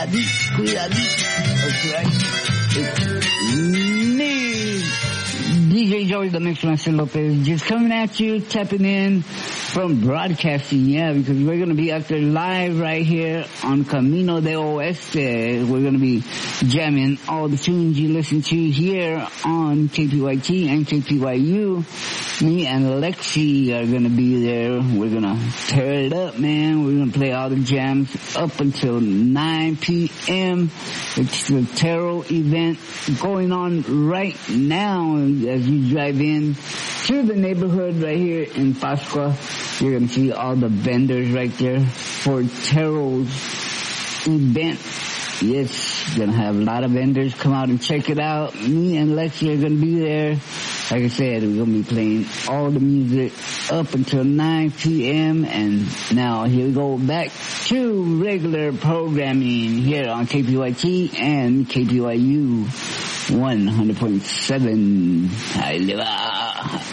That's right. It's me, DJ Joey, the Mix Master Lopez, just coming at you, tapping in from broadcasting, because we're going to be out there live right here on Camino de Oeste. We're going to be jamming all the tunes you listen to here on KPYT and KPYU. Me and Lexi are going to be there. We're going to tear it up, man. We're going to play all the jams up until 9 p.m. It's the Tarot event going on right now as you drive in to the neighborhood right here in Pascua. You're going to see all the vendors right there for Tarot's event. Yes, going to have a lot of vendors come out and check it out. Me and Lexi are going to be there. Like I said, we're going to be playing all the music up until 9 p.m. And now here we go back to regular programming here on KPYT and KPYU 100.7.